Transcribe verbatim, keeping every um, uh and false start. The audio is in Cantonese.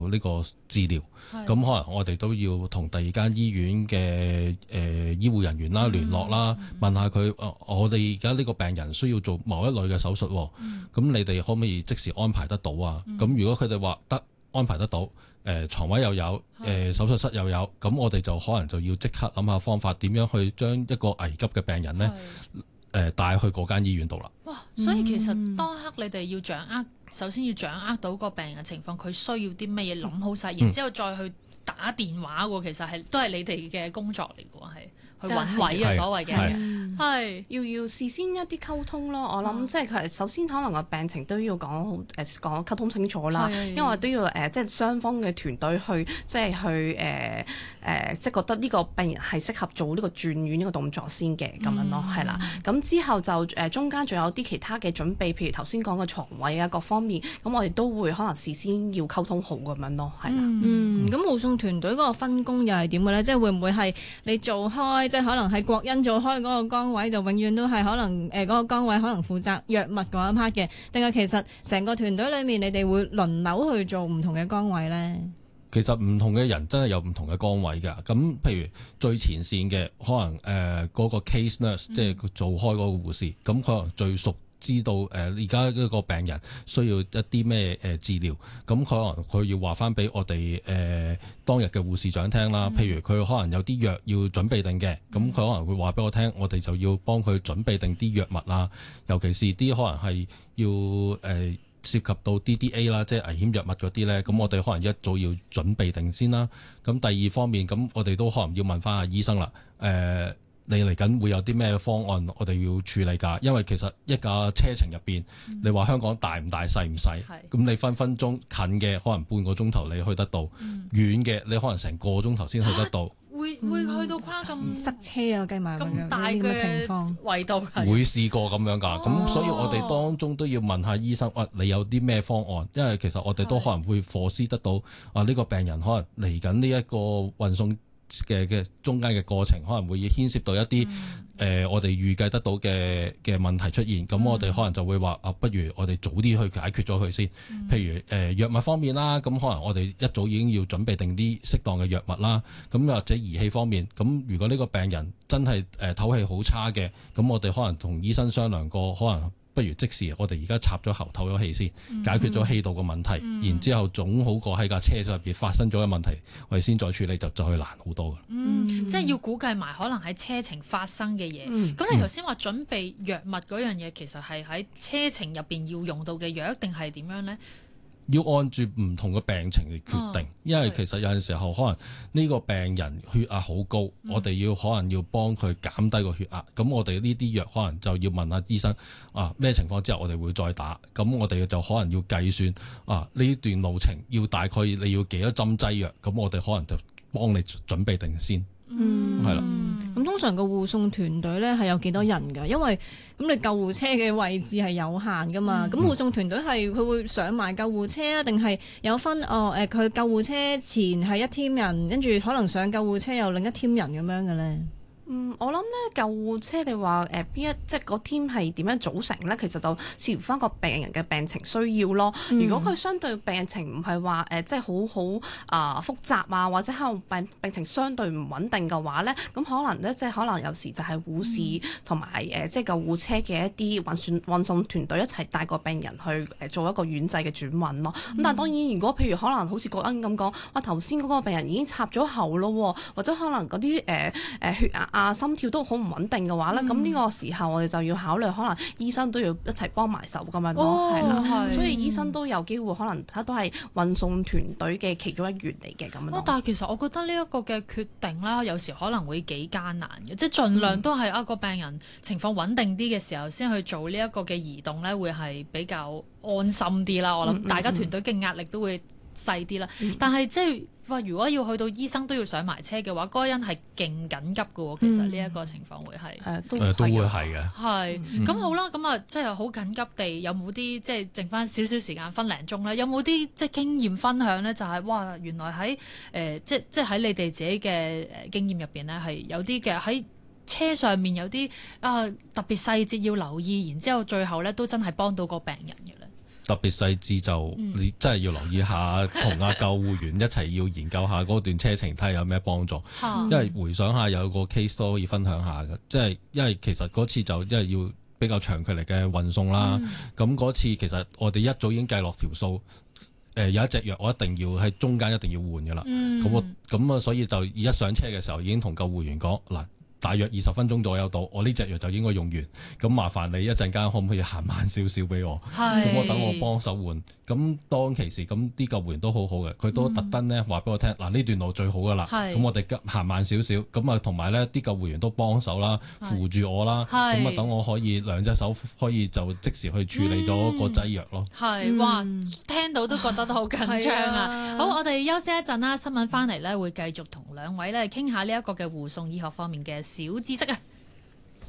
呢個治療，咁可能我哋都要同第二間醫院嘅誒、呃、醫護人員啦聯絡啦，嗯、問下佢、呃，我哋而家呢個病人需要做某一類嘅手術，咁、嗯、你哋可唔可以即時安排得到啊？咁、嗯、如果佢哋話得安排得到，誒、呃、牀位又有，誒、呃、手術室又有，咁我哋就可能就要即刻諗下方法，點樣去將一個危急嘅病人呢誒帶去嗰間醫院度啦。 哇！所以其實當刻你哋要掌握。首先要掌握到個病人情況，佢需要啲乜嘢，諗好晒，然之後再去打電話喎。其實係都係你哋嘅工作嚟嘅喎，係去揾位啊，所謂嘅係要要事先一啲溝通咯。我諗即係佢首先可能個病情都要講好誒講溝通清楚啦，因為都要誒即係雙方嘅團隊去即係去誒誒、呃、即係覺得呢個病人係適合做呢個轉院呢個動作先嘅咁樣咯，係啦。咁之後就誒中間仲有啲其他嘅準備，譬如頭先講嘅床位啊各方面，咁我哋都會可能事先要溝通好咁樣咯，係啦。 嗯，咁護送團隊嗰個分工又係點嘅咧？即係會唔會係你做開，即係可能係國恩做開嗰個崗位，就永遠都係可能誒嗰個崗位可能負責藥物嗰一 part 嘅，定係其實成個團隊裏面你哋會輪流去做唔同嘅崗位咧？ 其實唔同嘅人真係有唔同嘅崗位㗎。咁譬如最前線嘅可能誒嗰、呃嗰個 case nurse，、嗯、即係佢做開嗰個護士，咁可能最熟。知道誒而家呢個病人需要一啲咩誒治療，咁可能佢要話翻俾我哋誒、呃、當日嘅護士長聽啦。譬如佢可能有啲藥要準備定嘅，咁佢可能會話俾我聽，我哋就要幫佢準備定啲藥物啦。尤其是啲可能係要誒、呃、涉及到 D D A 啦，即係危險藥物嗰啲咧，咁我哋可能一早要準備定先啦。咁第二方面，咁我哋都可能要問翻下醫生啦，誒、呃。你嚟緊會有啲咩方案我哋要處理㗎？因為其實一架車程入邊，嗯、你話香港大唔大細唔細？咁你分分鐘近嘅可能半個鐘頭你去得到，嗯、遠嘅你可能成個鐘頭先去得到。 會會去到跨咁、嗯、 塞車啊，計埋咁大嘅情況，維度會試過咁樣㗎。咁、哦、所以我哋當中都要問下醫生，哇、啊！你有啲咩方案？因為其實我哋都可能會 foresee 得到啊，呢、呢個病人可能嚟緊呢一個運送嘅嘅中間嘅過程，可能會牽涉到一啲誒、嗯呃、我哋預計得到嘅嘅問題出現，咁、嗯、我哋可能就會話啊，不如我哋早啲去解決咗佢先。嗯、譬如誒、呃、藥物方面啦，咁可能我哋一早已經要準備定啲適當嘅藥物啦。咁或者儀器方面，咁如果呢個病人真係誒唞氣好差嘅，咁我哋可能同醫生商量過，可能不如即時我哋而家插咗喉唞咗氣先，嗯、解決咗氣道嘅問題，嗯、然之後總好過喺架車上邊發生咗嘅問題，我哋先再處理就再難好多㗎。 嗯，嗯即係要估計埋可能喺車程發生嘅嘢。咁、嗯、你頭先話準備藥物嗰樣嘢，其實係喺車程入邊要用到嘅藥，定係點樣呢？ 要按住唔同嘅病情嚟決定，哦、因為其實有陣時候可能呢個病人血壓好高，嗯、我哋要可能要幫佢減低個血壓，咁我哋呢啲藥可能就要問下醫生啊，咩情況之下我哋會再打，咁我哋就可能要計算啊呢段路程要大概你要幾多針劑藥，咁我哋可能就幫你準備定先。 嗯，係啦。咁通常個護送團隊咧係有幾多人㗎？因為咁你救護車嘅位置係有限㗎嘛。咁、嗯、護送團隊係佢會上埋救護車啊，定係有分哦？誒，佢救護車前係一 team 人，跟住可能上救護車又另一 team 人咁樣嘅咧？ 嗯，我諗咧救護車你話誒邊一即係個 team 係點樣組成咧？其實就視乎翻個病人嘅病情需要咯。嗯、如果佢相對病情唔係話誒即係好好啊複雜啊，或者可能病病情相對唔穩定嘅話咧，咁可能咧即係可能有時就係護士同埋誒即係救護車嘅一啲運送運送團隊一齊帶個病人去誒做一個院際嘅轉運咯。咁、嗯、但係當然，如果譬如可能好似國恩咁講，哇頭先嗰個病人已經插咗喉咯，或者可能嗰啲誒誒血壓啊、心跳都好唔穩定嘅話咧，咁呢、嗯、個時候我哋就要考慮，可能醫生都要一齊幫埋手咁樣咯，係啦，所以醫生都有機會可能都係運送團隊嘅其中一員嚟嘅咁樣。 哦，但係其實我覺得呢一個嘅決定啦，有時可能會幾艱難嘅，即係盡量都係一個病人情況穩定啲嘅時候先去做呢一個嘅移動咧，會係比較安心啲啦。我諗大家團隊嘅壓力都會細啲啦，嗯、但係即係話如果要去到醫生都要上埋車嘅話，嗰個人係勁緊急嘅喎。其實呢一個情況會係誒、 嗯、都都會係嘅。 係咁、嗯、好啦，咁啊即係好緊急地，有冇啲即係剩翻少少時間分零鐘咧？有冇啲即係經驗分享咧？就係、是、哇，原來喺誒、呃、即即喺你哋自己嘅誒經驗入邊咧，係有啲嘅喺車上面有啲啊特別細節要留意，然之後最後咧都真係幫到個病人嘅咧。 特別細緻就你真係要留意下，同阿救護員一齊要研究下嗰段車程，睇下有咩幫助。 嗯、 因為回想下有個 case 都可以分享下嘅，即係因為其實嗰次就因為要比較長距離嘅運送啦。咁嗰、嗯、次其實我哋一早已經計落條數，誒、呃、有一隻藥我一定要喺中間一定要換㗎啦。咁、嗯、我咁啊，所以就一上車嘅時候已經同救護員講嗱。大約二十分鐘左右到，我呢隻藥就應該用完，咁麻煩你一陣間可唔可以行慢少少俾我？咁是我等我幫手換。咁當其時，咁啲救護員都好好嘅，佢都特登咧話俾我聽，嗱呢、嗯、段路最好噶啦，咁是我哋行慢少少，咁啊同埋咧啲救護員都幫手啦，扶住我啦，咁啊等我可以兩隻手可以就即時去處理咗個劑藥咯。 係、嗯，哇！聽到都覺得都好緊張啊！啊好，我哋休息一陣啦，新聞翻嚟咧會繼續同兩位咧傾下呢一個嘅護送醫學方面嘅小知識啊！